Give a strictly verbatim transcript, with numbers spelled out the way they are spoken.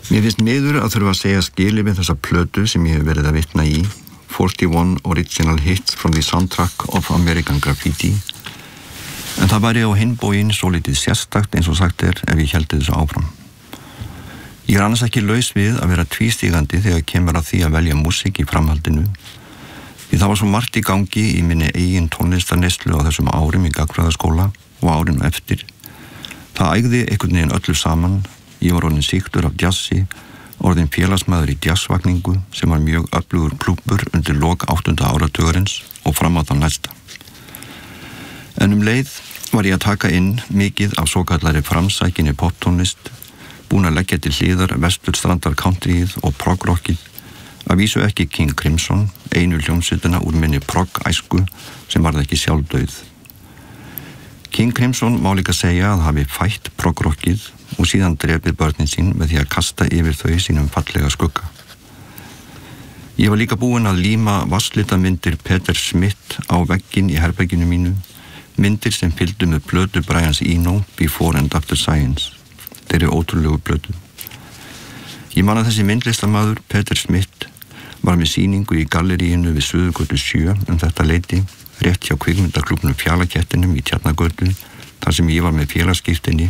Mér finnst miður að þurfa að segja skilið við þessa plötu sem ég hef verið að vitna í, forty-one Original Hits from the Soundtrack of American Graffiti, en það væri á hinn bóginn svo litið sérstakt eins og sagt er ef ég héldi þessu áfram. Ég er annars ekki laus við að vera tvístígandi þegar kemur að því að velja músík í framhaldinu, því það var svo margt í gangi í minni eigin tónlistarneyslu á þessum árum í gagnfræðaskóla og árum eftir. Það ægði einhvern veginn öllu saman. Ég var orðin sýktur af jazzi, orðin félagsmaður í jazzvakningu sem var mjög öflugur klúbbur undir lok áttunda áratugarins og fram á þann næsta. En um leið var ég að taka inn mikið af svokallari framsækinni poptónlist, búin að leggja til hliðar vesturstrandar countryið og progrockið, að vísu ekki King Crimson, einu hljómsveitina úr minni prog-æsku sem varð ekki sjálfdauð. King Crimson má líka segja að hafi fætt progrockið og síðan drepið börnin sín með því að kasta yfir þau sínum fallega skugga. Ég var líka búinn að líma vasslita myndir Peter Smith á vegginn í herberginu mínu, myndir sem fylgdu með plötu Brian's Eno, Before and After Science. Þeir eru ótrúlegu plötu. Ég man að þessi myndlistamaður, Peter Smith, var með sýningu í galleríinu við Suðurgötu sjö um þetta leyti, rétt hjá kvikmyndaklúbnum Fjalakettinum í Tjarnargötu, þar sem ég var með félagsskiptinni